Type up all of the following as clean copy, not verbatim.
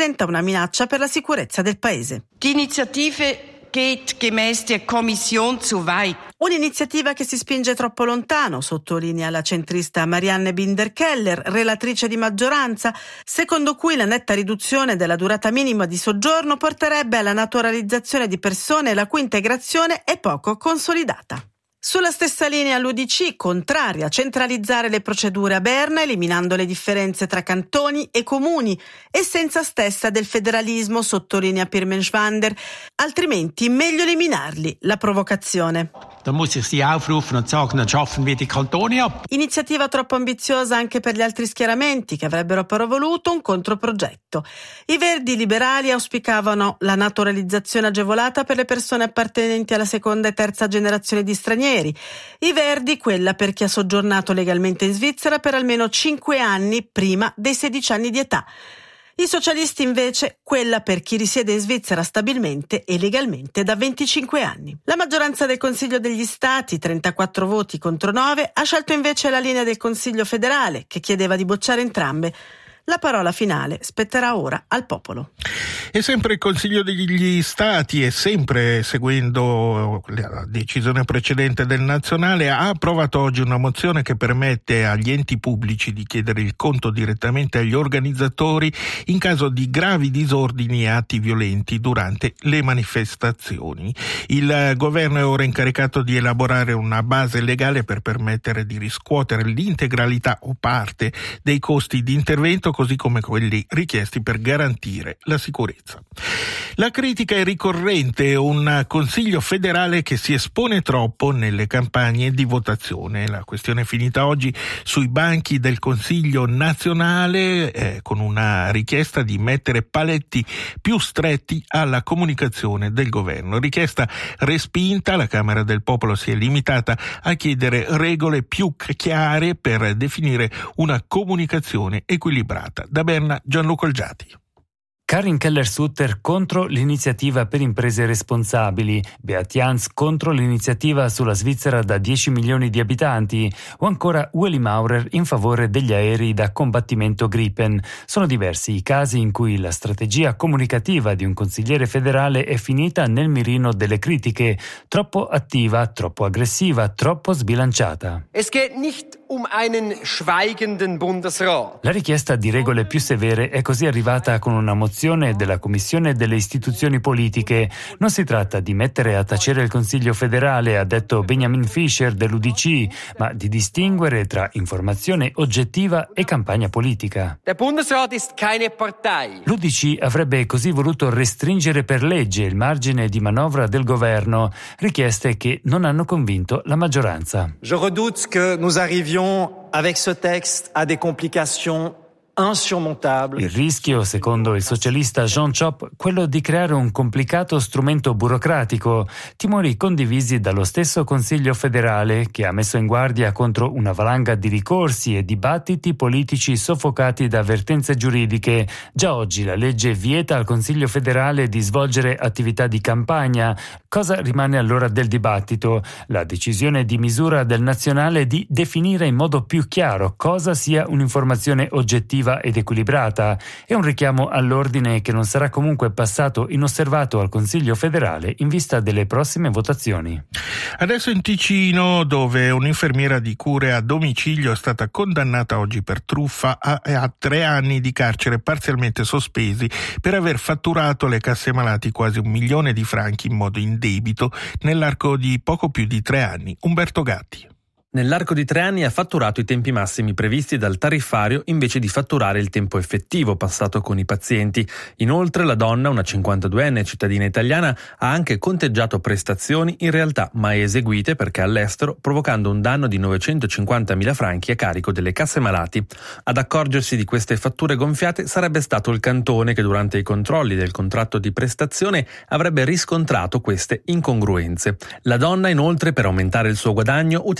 rappresenta una minaccia per la sicurezza del paese. Die Initiative geht gemäß der Kommission zu weit. Un'iniziativa che si spinge troppo lontano, sottolinea la centrista Marianne Binder-Keller, relatrice di maggioranza, secondo cui la netta riduzione della durata minima di soggiorno porterebbe alla naturalizzazione di persone la cui integrazione è poco consolidata. Sulla stessa linea l'UDC, contraria a centralizzare le procedure a Berna, eliminando le differenze tra cantoni e comuni, essenza stessa del federalismo, sottolinea Pirmen Schwander, altrimenti meglio eliminarli, la provocazione. Da muss ich Sie aufrufen und sagen, dann schaffen wir die Kantone ab. Iniziativa troppo ambiziosa anche per gli altri schieramenti che avrebbero però voluto un controprogetto. I Verdi liberali auspicavano la naturalizzazione agevolata per le persone appartenenti alla seconda e terza generazione di stranieri. I Verdi quella per chi ha soggiornato legalmente in Svizzera per almeno 5 anni prima dei 16 anni di età. I socialisti invece quella per chi risiede in Svizzera stabilmente e legalmente da 25 anni. La maggioranza del Consiglio degli Stati, 34 voti contro 9, ha scelto invece la linea del Consiglio federale che chiedeva di bocciare entrambe. La parola finale spetterà ora al popolo. E sempre il Consiglio degli Stati, e sempre seguendo la decisione precedente del Nazionale, ha approvato oggi una mozione che permette agli enti pubblici di chiedere il conto direttamente agli organizzatori in caso di gravi disordini e atti violenti durante le manifestazioni. Il governo è ora incaricato di elaborare una base legale per permettere di riscuotere l'integralità o parte dei costi di intervento, così come quelli richiesti per garantire la sicurezza. La critica è ricorrente, un Consiglio federale che si espone troppo nelle campagne di votazione. La questione è finita oggi sui banchi del Consiglio nazionale con una richiesta di mettere paletti più stretti alla comunicazione del governo. Richiesta respinta, la Camera del Popolo si è limitata a chiedere regole più chiare per definire una comunicazione equilibrata. Da Berna, Gianluca Olgiati. Karin Keller-Sutter contro l'iniziativa per imprese responsabili, Beat Jans contro l'iniziativa sulla Svizzera da 10 milioni di abitanti o ancora Ueli Maurer in favore degli aerei da combattimento Gripen. Sono diversi i casi in cui la strategia comunicativa di un consigliere federale è finita nel mirino delle critiche, troppo attiva, troppo aggressiva, troppo sbilanciata. Es geht nicht um einen schweigenden Bundesrat. La richiesta di regole più severe è così arrivata con una mozione della Commissione delle istituzioni politiche. Non si tratta di mettere a tacere il Consiglio federale, ha detto Benjamin Fischer dell'UDC, ma di distinguere tra informazione oggettiva e campagna politica. Der Bundesrat ist keine Partei. L'UDC avrebbe così voluto restringere per legge il margine di manovra del governo, richieste che non hanno convinto la maggioranza. Je redoute que nous arrivions avec ce texte à des complications insurmontabili. Il rischio, secondo il socialista Jean Chop, quello di creare un complicato strumento burocratico, timori condivisi dallo stesso Consiglio federale che ha messo in guardia contro una valanga di ricorsi e dibattiti politici soffocati da avvertenze giuridiche. Già oggi la legge vieta al Consiglio federale di svolgere attività di campagna. Cosa rimane allora del dibattito? La decisione di misura del nazionale di definire in modo più chiaro cosa sia un'informazione oggettiva ed equilibrata. È un richiamo all'ordine che non sarà comunque passato inosservato al Consiglio federale in vista delle prossime votazioni. Adesso in Ticino, dove un'infermiera di cure a domicilio è stata condannata oggi per truffa a 3 anni di carcere parzialmente sospesi per aver fatturato le casse malati quasi 1 milione di franchi in modo indebito nell'arco di poco più di 3 anni. Umberto Gatti. Nell'arco di 3 anni ha fatturato i tempi massimi previsti dal tariffario invece di fatturare il tempo effettivo passato con i pazienti. Inoltre la donna, una 52enne cittadina italiana, ha anche conteggiato prestazioni in realtà mai eseguite perché all'estero, provocando un danno di 950.000 franchi a carico delle casse malati. Ad accorgersi di queste fatture gonfiate sarebbe stato il cantone che durante i controlli del contratto di prestazione avrebbe riscontrato queste incongruenze. La donna inoltre, per aumentare il suo guadagno, utilizzava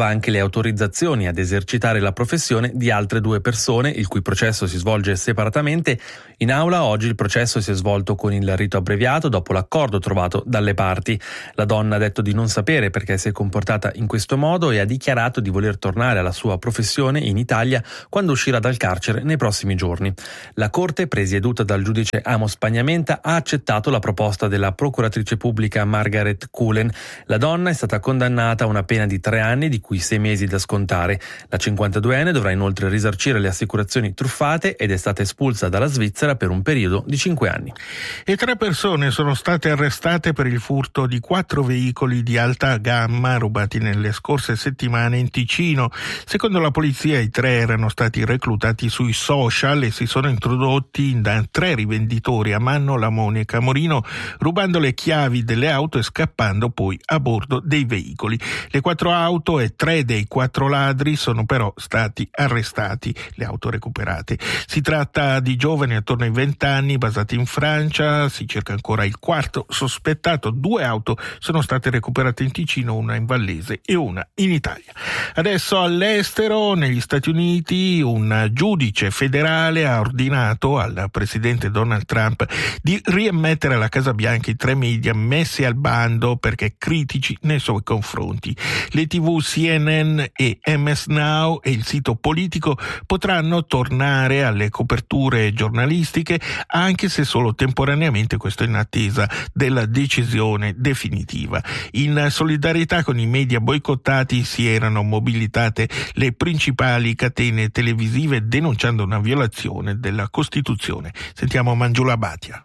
riguardava anche le autorizzazioni ad esercitare la professione di altre 2 persone, il cui processo si svolge separatamente. In aula oggi il processo si è svolto con il rito abbreviato dopo l'accordo trovato dalle parti. La donna ha detto di non sapere perché si è comportata in questo modo e ha dichiarato di voler tornare alla sua professione in Italia quando uscirà dal carcere nei prossimi giorni. La Corte, presieduta dal giudice Amos Pagnamenta, ha accettato la proposta della procuratrice pubblica Margaret Cullen. La donna è stata condannata a una pena di 3 anni, di cui 6 mesi da scontare. La 52enne dovrà inoltre risarcire le assicurazioni truffate ed è stata espulsa dalla Svizzera per un periodo di 5 anni. E 3 persone sono state arrestate per il furto di 4 veicoli di alta gamma rubati nelle scorse settimane in Ticino. Secondo la polizia i 3 erano stati reclutati sui social e si sono introdotti da 3 rivenditori a Manno, Lamone e Camorino, rubando le chiavi delle auto e scappando poi a bordo dei veicoli. Le 4 auto e 3 dei 4 ladri sono però stati arrestati, le auto recuperate. Si tratta di giovani attorno ai 20 anni, basati in Francia. Si cerca ancora il 4º sospettato. 2 auto sono state recuperate in Ticino, una in Vallese e una in Italia. Adesso all'estero, negli Stati Uniti, un giudice federale ha ordinato al presidente Donald Trump di riammettere alla Casa Bianca i 3 media messi al bando perché critici nei suoi confronti. Le TV CNN e MS Now e il sito Politico potranno tornare alle coperture giornalistiche, anche se solo temporaneamente, questo in attesa della decisione definitiva. In solidarietà con i media boicottati si erano mobilitate le principali catene televisive denunciando una violazione della Costituzione. Sentiamo Mangiula Bhatia.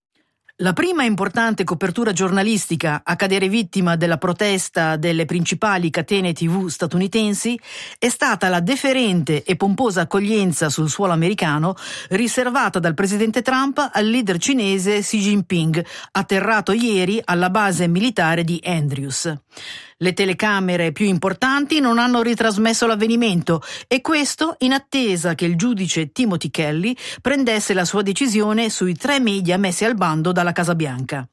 La prima importante copertura giornalistica a cadere vittima della protesta delle principali catene TV statunitensi è stata la deferente e pomposa accoglienza sul suolo americano riservata dal presidente Trump al leader cinese Xi Jinping, atterrato ieri alla base militare di Andrews. Le telecamere più importanti non hanno ritrasmesso l'avvenimento e questo in attesa che il giudice Timothy Kelly prendesse la sua decisione sui 3 media messi al bando dalla Casa Bianca.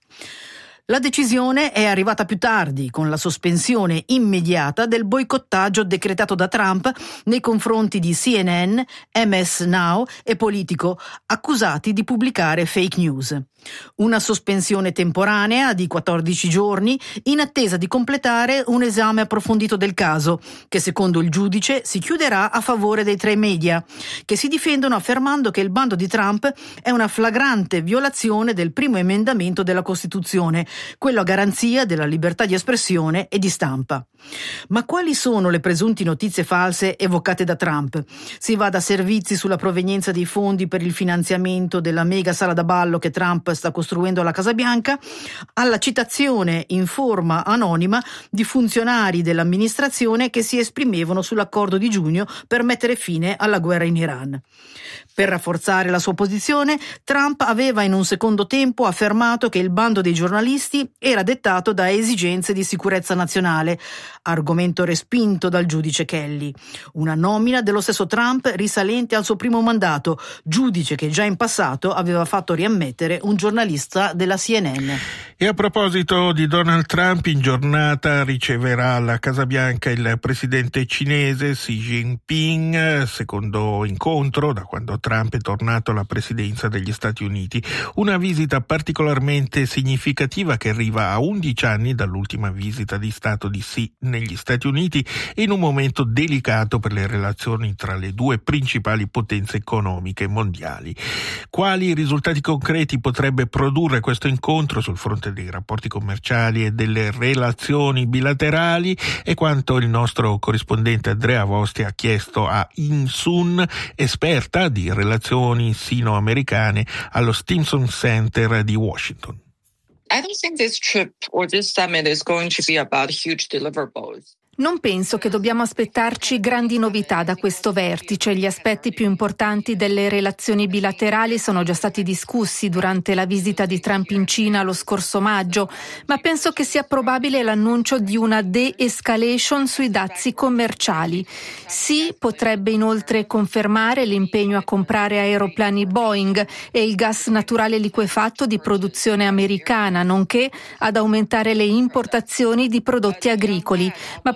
La decisione è arrivata più tardi, con la sospensione immediata del boicottaggio decretato da Trump nei confronti di CNN, MS Now e Politico, accusati di pubblicare fake news. Una sospensione temporanea di 14 giorni in attesa di completare un esame approfondito del caso, che secondo il giudice si chiuderà a favore dei 3 media, che si difendono affermando che il bando di Trump è una flagrante violazione del primo emendamento della Costituzione, quello a garanzia della libertà di espressione e di stampa. Ma quali sono le presunte notizie false evocate da Trump? Si va da servizi sulla provenienza dei fondi per il finanziamento della mega sala da ballo che Trump sta costruendo alla Casa Bianca, alla citazione in forma anonima di funzionari dell'amministrazione che si esprimevano sull'accordo di giugno per mettere fine alla guerra in Iran. Per rafforzare la sua posizione, Trump aveva in un secondo tempo affermato che il bando dei giornalisti era dettato da esigenze di sicurezza nazionale, argomento respinto dal giudice Kelly. Una nomina dello stesso Trump risalente al suo primo mandato, giudice che già in passato aveva fatto riammettere un giornalista della CNN. E a proposito di Donald Trump, in giornata riceverà alla Casa Bianca il presidente cinese Xi Jinping, secondo incontro da quando Trump è tornato alla presidenza degli Stati Uniti. Una visita particolarmente significativa che arriva a 11 anni dall'ultima visita di Stato di Xi negli Stati Uniti e in un momento delicato per le relazioni tra le 2 principali potenze economiche mondiali. Quali risultati concreti potrebbe produrre questo incontro sul fronte dei rapporti commerciali e delle relazioni bilaterali è quanto il nostro corrispondente Andrea Vosti ha chiesto a In Sun, esperta di relazioni sino-americane allo Stimson Center di Washington. I don't think this trip or this summit is going to be about huge deliverables. Non penso che dobbiamo aspettarci grandi novità da questo vertice. Gli aspetti più importanti delle relazioni bilaterali sono già stati discussi durante la visita di Trump in Cina lo scorso maggio, ma penso che sia probabile l'annuncio di una de-escalation sui dazi commerciali. Sì, potrebbe inoltre confermare l'impegno a comprare aeroplani Boeing e il gas naturale liquefatto di produzione americana, nonché ad aumentare le importazioni di prodotti agricoli. Ma per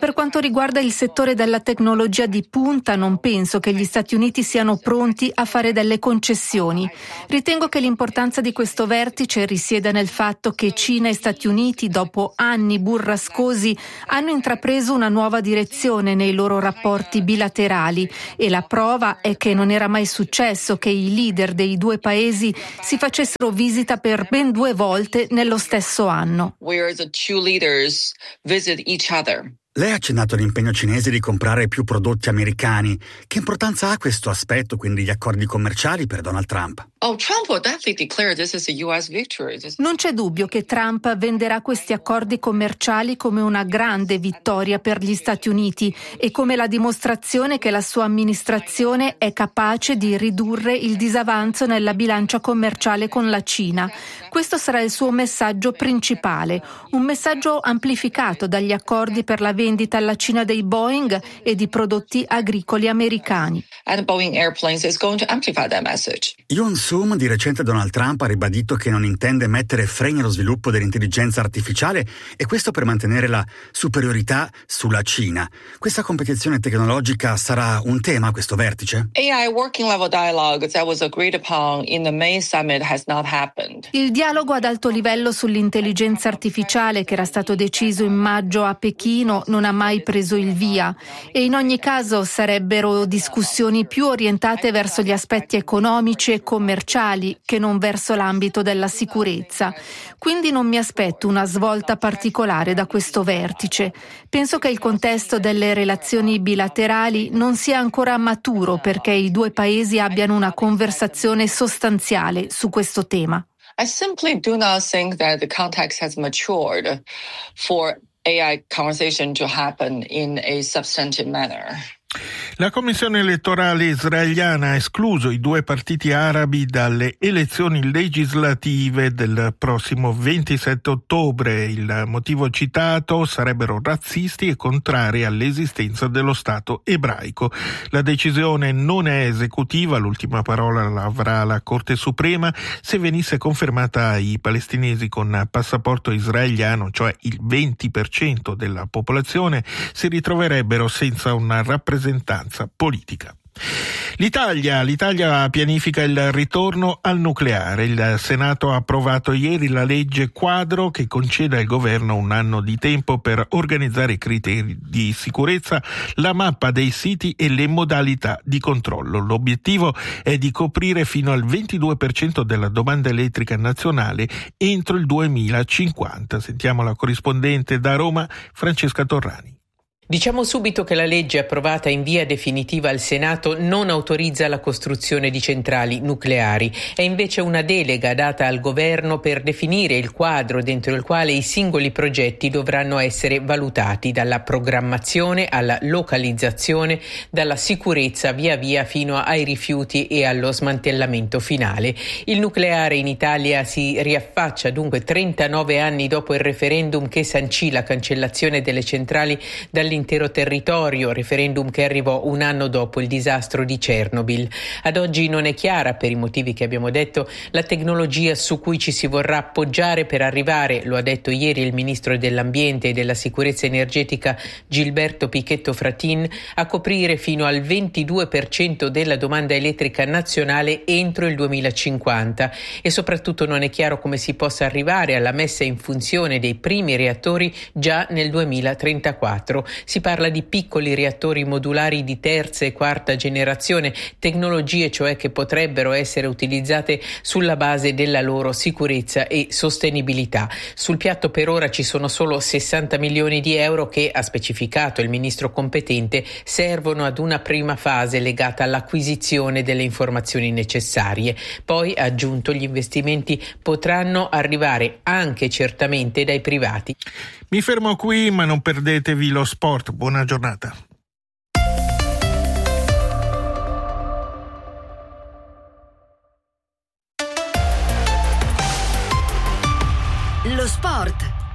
Per quanto riguarda il settore della tecnologia di punta, non penso che gli Stati Uniti siano pronti a fare delle concessioni. Ritengo che l'importanza di questo vertice risieda nel fatto che Cina e Stati Uniti, dopo anni burrascosi, hanno intrapreso una nuova direzione nei loro rapporti bilaterali, e la prova è che non era mai successo che i leader dei due paesi si facessero visita per ben 2 volte nello stesso anno. Where the two leaders visit each other. Lei ha accennato all'impegno cinese di comprare più prodotti americani. Che importanza ha questo aspetto, quindi gli accordi commerciali per Donald Trump? Trump will definitely declare this is a US victory. Non c'è dubbio che Trump venderà questi accordi commerciali come una grande vittoria per gli Stati Uniti e come la dimostrazione che la sua amministrazione è capace di ridurre il disavanzo nella bilancia commerciale con la Cina. Questo sarà il suo messaggio principale, un messaggio amplificato dagli accordi per la vendita alla Cina dei Boeing e di prodotti agricoli americani. And Boeing Airplanes is going to amplify that message. Yoon Sum, di recente Donald Trump ha ribadito che non intende mettere freni allo sviluppo dell'intelligenza artificiale, e questo per mantenere la superiorità sulla Cina. Questa competizione tecnologica sarà un tema a questo vertice? AI working level dialogue that was agreed upon in the May summit has not happened. Il dialogo ad alto livello sull'intelligenza artificiale, che era stato deciso in maggio a Pechino, non ha mai preso il via, e in ogni caso sarebbero discussioni più orientate verso gli aspetti economici e commerciali che non verso l'ambito della sicurezza. Quindi non mi aspetto una svolta particolare da questo vertice. Penso che il contesto delle relazioni bilaterali non sia ancora maturo perché i due paesi abbiano una conversazione sostanziale su questo tema. I simply do not think that the context has matured for AI conversation to happen in a substantive manner. La Commissione elettorale israeliana ha escluso i 2 partiti arabi dalle elezioni legislative del prossimo 27 ottobre. Il motivo citato: sarebbero razzisti e contrari all'esistenza dello Stato ebraico. La decisione non è esecutiva, l'ultima parola l'avrà la Corte Suprema. Se venisse confermata, i palestinesi con passaporto israeliano, cioè il 20% della popolazione, si ritroverebbero senza una rappresentanza politica. L'Italia pianifica il ritorno al nucleare. Il Senato ha approvato ieri la legge quadro che concede al governo 1 anno di tempo per organizzare i criteri di sicurezza, la mappa dei siti e le modalità di controllo. L'obiettivo è di coprire fino al 22% della domanda elettrica nazionale entro il 2050. Sentiamo la corrispondente da Roma, Francesca Torrani. Diciamo subito che la legge approvata in via definitiva al Senato non autorizza la costruzione di centrali nucleari. È invece una delega data al governo per definire il quadro dentro il quale i singoli progetti dovranno essere valutati, dalla programmazione alla localizzazione, dalla sicurezza via via fino ai rifiuti e allo smantellamento finale. Il nucleare in Italia si riaffaccia dunque 39 anni dopo il referendum che sancì la cancellazione delle centrali dall'intero territorio, referendum che arrivò 1 anno dopo il disastro di Chernobyl. Ad oggi non è chiara, per i motivi che abbiamo detto, la tecnologia su cui ci si vorrà appoggiare per arrivare, lo ha detto ieri il ministro dell'Ambiente e della Sicurezza Energetica Gilberto Pichetto Fratin, a coprire fino al 22% della domanda elettrica nazionale entro il 2050, e soprattutto non è chiaro come si possa arrivare alla messa in funzione dei primi reattori già nel 2034. Si parla di piccoli reattori modulari di 3ª e 4ª generazione, tecnologie cioè che potrebbero essere utilizzate sulla base della loro sicurezza e sostenibilità. Sul piatto per ora ci sono solo 60 milioni di euro che, ha specificato il ministro competente, servono ad una prima fase legata all'acquisizione delle informazioni necessarie. Poi, ha aggiunto, gli investimenti potranno arrivare anche certamente dai privati. Mi fermo qui, ma non perdetevi lo sport. Buona giornata. Lo sport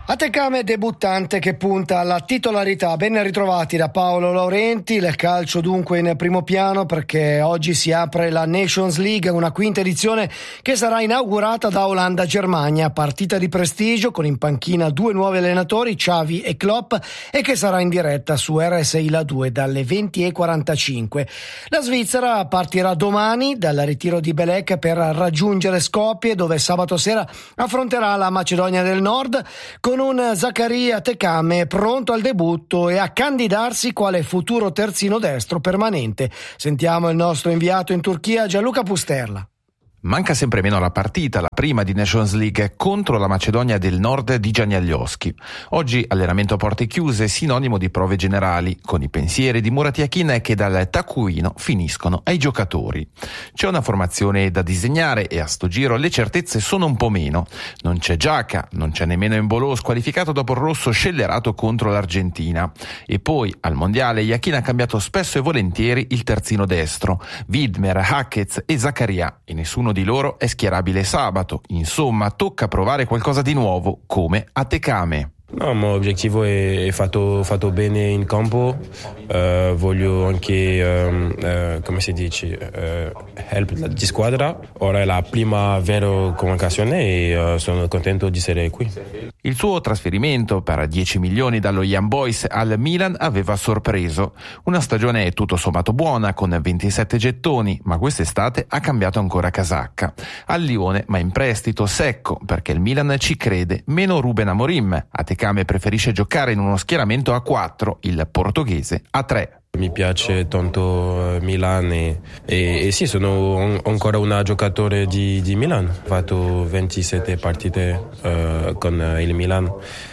Atecame debuttante che punta alla titolarità. Ben ritrovati da Paolo Laurenti. Il calcio dunque in primo piano, perché oggi si apre la Nations League, una quinta edizione che sarà inaugurata da Olanda-Germania. Partita di prestigio con in panchina 2 nuovi allenatori, Xavi e Klopp, e che sarà in diretta su RSI La 2 dalle 20:45. La Svizzera partirà domani dal ritiro di Belek per raggiungere Skopje, dove sabato sera affronterà la Macedonia del Nord, con un Zaccaria Atecame pronto al debutto e a candidarsi quale futuro terzino destro permanente. Sentiamo il nostro inviato in Turchia, Gianluca Pusterla. Manca sempre meno la partita, la prima di Nations League contro la Macedonia del Nord di Gianniaglioschi. Oggi allenamento a porte chiuse, sinonimo di prove generali, con i pensieri di Murat Yakin che dal taccuino finiscono ai giocatori. C'è una formazione da disegnare e a sto giro le certezze sono un po' meno. Non c'è Giaca, non c'è nemmeno Embolo, squalificato dopo il rosso scellerato contro l'Argentina. E poi al mondiale Yakin ha cambiato spesso e volentieri il terzino destro, Widmer, Hackett e Zaccaria, e nessuno di loro è schierabile sabato. Insomma, tocca provare qualcosa di nuovo, come Atecame. No, il mio obiettivo è fatto bene in campo. Voglio anche, come si dice, help di squadra. Ora è la prima vera convocazione e sono contento di essere qui. Il suo trasferimento per 10 milioni dallo Young Boys al Milan aveva sorpreso. Una stagione tutto sommato buona con 27 gettoni, ma quest'estate ha cambiato ancora casacca. Al Lione, ma in prestito secco, perché il Milan ci crede, meno Ruben Amorim. Atecame preferisce giocare in uno schieramento a 4, il portoghese a 3. Mi piace tanto Milan e sì, sono ancora un giocatore di Milan. Ho fatto 27 partite con il Milan.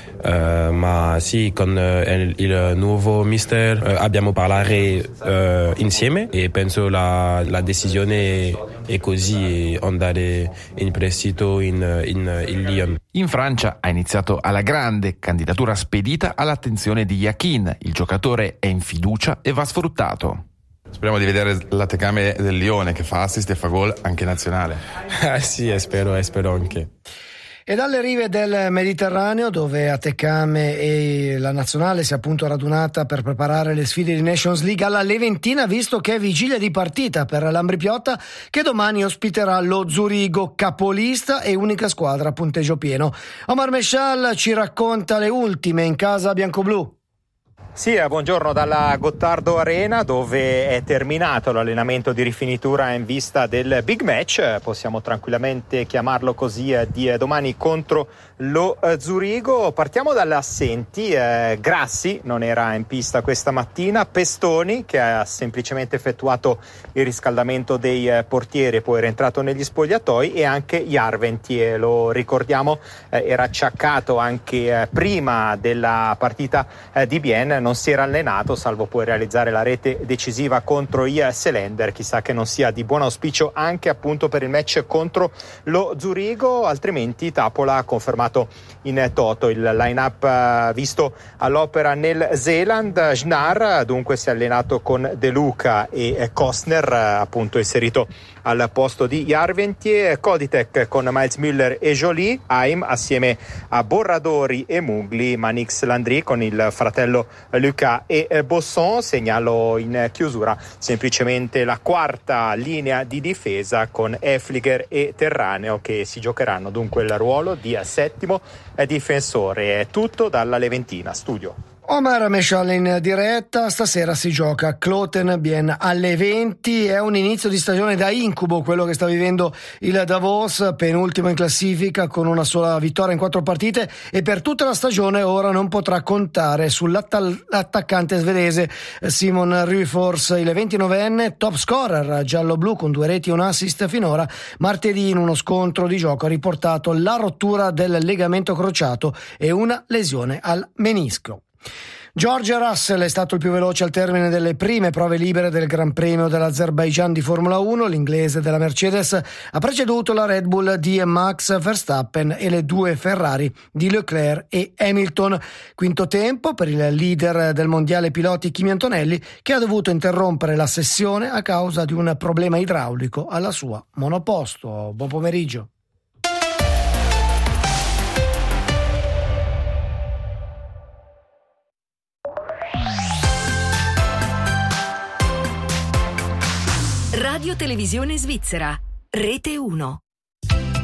Ma sì, con il nuovo mister abbiamo parlato insieme e penso la decisione è così, andare in prestito in Lyon. In Francia ha iniziato alla grande, candidatura spedita all'attenzione di Yakin. Il giocatore è in fiducia e va sfruttato. Speriamo di vedere l'Atecame del Lione che fa assist e fa gol anche nazionale. Sì, spero anche. E dalle rive del Mediterraneo, dove Atecame e la nazionale si è appunto radunata per preparare le sfide di Nations League, alla Leventina, visto che è vigilia di partita per l'Ambrì-Piotta, che domani ospiterà lo Zurigo, capolista e unica squadra a punteggio pieno. Omar Meshal ci racconta le ultime in casa biancoblù. Sì, buongiorno dalla Gottardo Arena, dove è terminato l'allenamento di rifinitura in vista del big match, possiamo tranquillamente chiamarlo così, di domani contro lo Zurigo. Partiamo dalle assenti. Grassi non era in pista questa mattina, Pestoni che ha semplicemente effettuato il riscaldamento dei portieri e poi è rientrato negli spogliatoi, e anche Järventie, lo ricordiamo, era acciaccato anche prima della partita di Bienne, non si era allenato, salvo poi realizzare la rete decisiva contro i Selender. Chissà che non sia di buon auspicio anche appunto per il match contro lo Zurigo, altrimenti Tapola ha confermato in toto il line-up visto all'opera nel Zeeland. Schnar dunque si è allenato con De Luca e Kostner, appunto inserito al posto di Järventie, Koditek con Miles Müller e Joly, Haim assieme a Borradori e Mugli, Manix Landry con il fratello Luca e Bosson. Segnalo in chiusura semplicemente la quarta linea di difesa con Efliger e Terraneo, che si giocheranno dunque il ruolo di settimo difensore. È tutto dalla Leventina studio. Omar Meshal in diretta. Stasera si gioca a Kloten Bien alle 20. È un inizio di stagione da incubo quello che sta vivendo il Davos, penultimo in classifica con una sola vittoria in 4 partite, e per tutta la stagione ora non potrà contare sull'attaccante svedese Simon Ryfors, il 29enne top scorer giallo-blu con 2 reti e un assist finora. Martedì in uno scontro di gioco ha riportato la rottura del legamento crociato e una lesione al menisco. George Russell è stato il più veloce al termine delle prime prove libere del Gran Premio dell'Azerbaijan di Formula 1. L'inglese della Mercedes ha preceduto la Red Bull di Max Verstappen e le 2 Ferrari di Leclerc e Hamilton. Quinto tempo per il leader del mondiale piloti Kimi Antonelli, che ha dovuto interrompere la sessione a causa di un problema idraulico alla sua monoposto. Buon pomeriggio. Radio Televisione Svizzera, Rete 1.